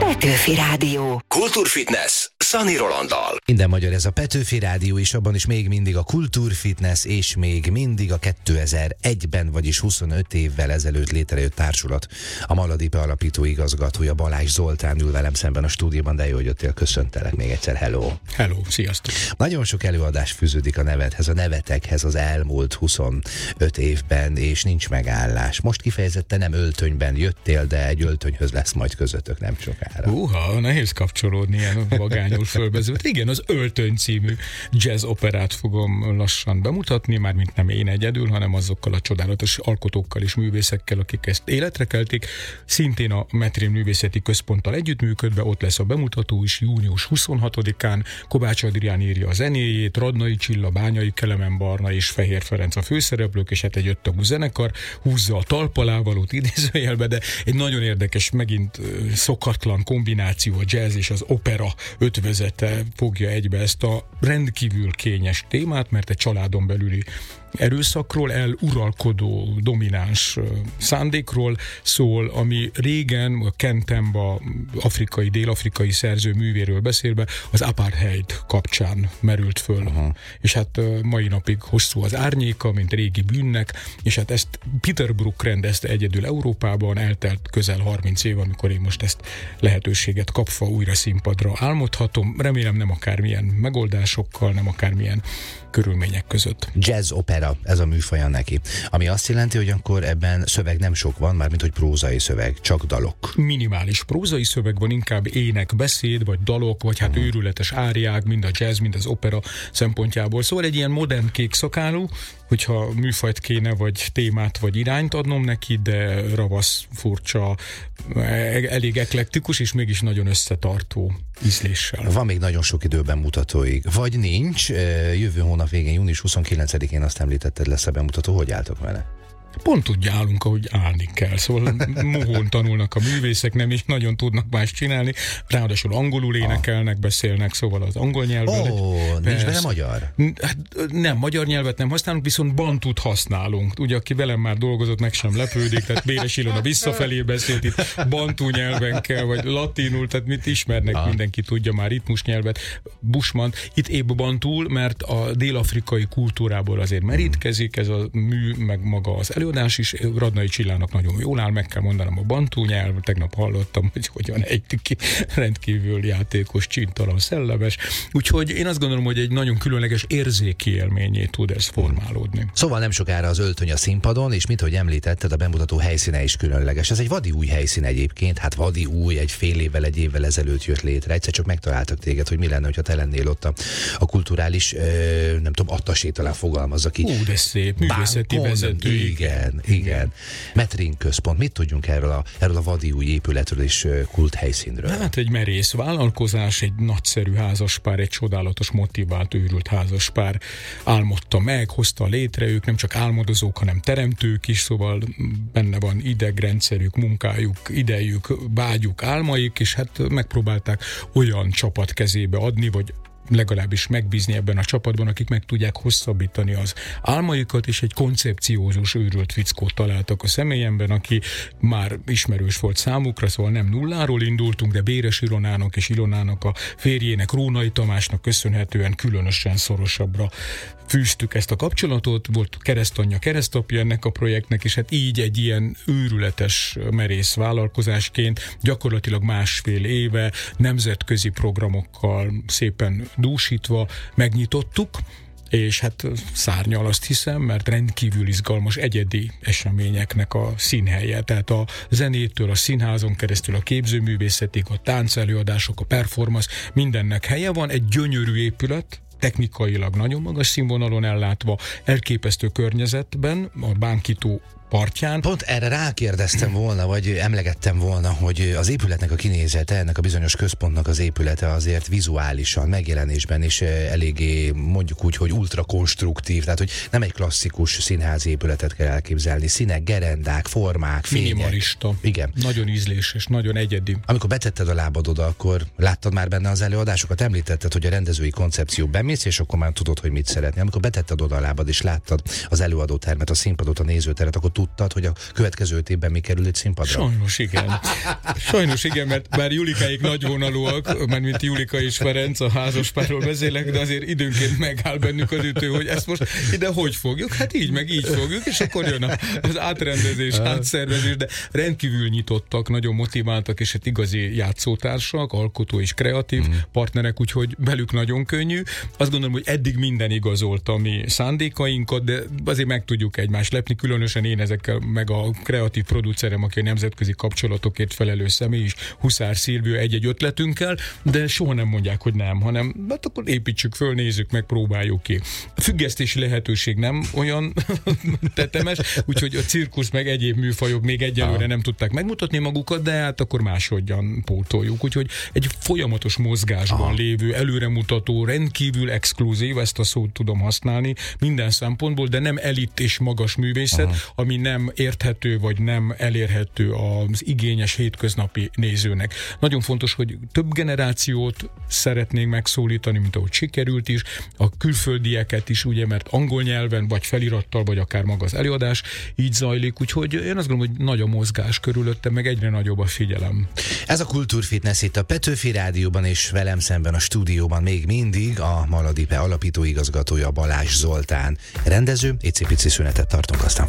Petőfi Rádió. Kultúrfitness Szani Rolanddal. Minden magyar, ez a Petőfi Rádió, és abban is még mindig a kultúrfitness, és még mindig a 2001-ben, vagyis 25 évvel ezelőtt létrejött társulat. A Maladipe alapító igazgatója Balázs Zoltán ül velem szemben a stúdióban, de jó, hogy jöttél, köszöntelek még egyszer, hello. Hello, sziasztok. Nagyon sok előadás fűződik a nevedhez, a nevetekhez az elmúlt 25 évben, és nincs megállás. Most kifejezetten nem öltönyben jöttél, de egy öltönyhöz lesz majd közöttök nem sokára. Nehéz kapcsolódni ilyen vagányul fölbezült. Igen, az Öltöny című jazz operát fogom lassan bemutatni, mármint nem én egyedül, hanem azokkal a csodálatos alkotókkal és művészekkel, akik ezt életre kelték. Szintén a Metrén Művészeti Központtal együttműködve ott lesz a bemutató is június 26-án. Kovács Adrián írja a zenéjét, Radnai Csilla, Bányai Kelemen Barna és Fehér Ferenc a főszereplők, és hát egy 5 tagú zenekar húzza a talpalávalót idézőjelbe, de egy nagyon érdekes, megint szokatlan kombináció, a jazz és az opera ötvözete fogja egybe ezt a rendkívül kényes témát, mert egy családon belüli erőszakról, eluralkodó, domináns szándékról szól, ami régen a Ken Temba dél-afrikai szerző művéről beszélve az apartheid kapcsán merült föl. És hát mai napig hosszú az árnyéka, mint régi bűnnek, és hát ezt Peter Brook rendezte egyedül Európában, eltelt közel 30 év, amikor én most ezt lehetőséget kapva újra színpadra álmodhatom. Remélem nem akármilyen megoldásokkal, nem akármilyen körülmények között. Jazz opera, ez a műfaja neki. Ami azt jelenti, hogy akkor ebben szöveg nem sok van, mármint hogy prózai szöveg, csak dalok. Minimális prózai szöveg van, inkább ének, beszéd, vagy dalok, vagy hát őrületes áriák, mind a jazz, mind az opera szempontjából. Szóval egy ilyen modern kékszakálú, hogyha műfajt kéne, vagy témát, vagy irányt adnom neki, de ravasz, furcsa, elég eklektikus, és mégis nagyon összetartó ízléssel. Van még nagyon sok időben mutatóig. Vagy nincs, jövő hónap végén, június 29-én azt említetted, lesz a bemutató, hogy álltok vele? Pont úgy állunk, ahogy állni kell. Szóval mohón tanulnak a művészek, nem is nagyon tudnak más csinálni. Ráadásul angolul énekelnek, beszélnek, szóval az angol nyelvvel. Nincs benne magyar? Nem, magyar nyelvet nem használunk, viszont bantut használunk. Ugye, aki velem már dolgozott, meg sem lepődik, tehát Béres Ilona visszafelé beszélt, itt bantú nyelven kell, vagy latinul, tehát mit ismernek, mindenki tudja már ritmus nyelvet, Bushman. Itt épp bantul, mert a dél-afrikai kultúrából azért merítkezik, ez a mű, meg maga az előadás is. Radnai Csillának nagyon jól áll, meg kell mondanom a bantú nyelv, tegnap hallottam, hogy hogyan ejtik ki, rendkívül játékos, csintalan, szellemes. Úgyhogy én azt gondolom, hogy egy nagyon különleges érzéki élményé tud ez formálódni. Szóval nem sokára az öltöny a színpadon, és mint ahogy említetted, a bemutató helyszíne is különleges. Ez egy vadi új helyszín egyébként, hát vadi új, egy egy évvel ezelőtt jött létre. Egyszer csak megtaláltak téged, hogy mi lenne, hogyha te lennél ott a kulturális, nem tudom, attasé talán fogalmazza ki. De szép, művészeti vezető. Igen. Metrén Központ. Mit tudjunk erről a vadi új épületről és kult helyszínről? Hát egy merész vállalkozás, egy nagyszerű házaspár, egy csodálatos, motivált, őrült házaspár álmodta meg, hozta létre, ők nem csak álmodozók, hanem teremtők is, szóval benne van idegrendszerük, munkájuk, idejük, vágyuk, álmaik, és hát megpróbálták olyan csapat kezébe adni, vagy legalábbis megbízni ebben a csapatban, akik meg tudják hosszabbítani az álmaikat, és egy koncepciózus, őrült fickót találtak a személyemben, aki már ismerős volt számukra, szóval nem nulláról indultunk, de Béres Ilonának és Ilonának a férjének, Rónai Tamásnak köszönhetően különösen szorosabbra fűztük ezt a kapcsolatot, volt keresztanyja, keresztapja ennek a projektnek, és hát így egy ilyen őrületes, merész vállalkozásként gyakorlatilag 1,5 éve nemzetközi programokkal szépen dúsítva megnyitottuk, és hát szárnyal, azt hiszem, mert rendkívül izgalmas egyedi eseményeknek a színhelye. Tehát a zenétől, a színházon keresztül a képzőművészetig, a táncelőadások, a performance, mindennek helye van, egy gyönyörű épület, technikailag nagyon magas színvonalon ellátva, elképesztő környezetben, a Bánkitó partján. Pont erre rákérdeztem volna, vagy emlegettem volna, hogy az épületnek a kinézete, ennek a bizonyos központnak az épülete azért vizuálisan, megjelenésben is eléggé, mondjuk úgy, hogy ultrakonstruktív, tehát hogy nem egy klasszikus színházi épületet kell elképzelni. Színek, gerendák, formák, fények. Minimalista. Igen. Nagyon ízléses, nagyon egyedi. Amikor betetted a lábad oda, akkor láttad már benne az előadásokat? Említetted, hogy a rendezői koncepció bemész, és akkor már tudod, hogy mit szeretnél. Amikor betetted oda a lábad, és láttad az előadótermet, a színpadot, a nézőteret, akkor tudtad, hogy a következő 5 évben mi kerül egy színpadra? Sajnos igen, mert bár Julikáik nagyvonalúak, mert mint Julika és Ferenc, a házaspárról beszélek, de azért időnként megáll bennük az ütő, hogy ezt most ide hogy fogjuk? Hát így meg így fogjuk, és akkor jön az átrendezés, átszervezés, de rendkívül nyitottak, nagyon motiváltak, és hát igazi játszótársak, alkotó és kreatív partnerek, úgyhogy velük nagyon könnyű. Azt gondolom, hogy eddig minden igazolta mi szándékainkat, de azért meg tudjuk egymást lepni, különösen én ezekkel, meg a kreatív producerem, aki a nemzetközi kapcsolatokért felelős személy is, Huszár Szilvia egy-egy ötletünkkel, de soha nem mondják, hogy nem, hanem hát akkor építsük föl, nézzük meg, próbáljuk ki. A függesztési lehetőség nem olyan tetemes, úgyhogy a cirkusz meg egyéb műfajok még egyelőre nem tudták megmutatni magukat, de hát akkor máshogyan pótoljuk. Úgyhogy egy folyamatos mozgásban lévő, előremutató, rendkívül exkluzív, ezt a szót tudom használni minden szempontból, de nem elit és magas művészet, ami nem érthető vagy nem elérhető az igényes hétköznapi nézőnek. Nagyon fontos, hogy több generációt szeretnénk megszólítani, mint ahogy sikerült is, a külföldieket is, ugye, mert angol nyelven, vagy felirattal, vagy akár maga az előadás így zajlik, úgyhogy én azt gondolom, hogy nagy a mozgás körülöttem, meg egyre nagyobb a figyelem. Ez a Kultúrfitness itt a Petőfi Rádióban, és velem szemben a stúdióban még mindig a Maladipe alapító igazgatója Balázs Zoltán. Rendező, icipici szünetet tartunk, aztán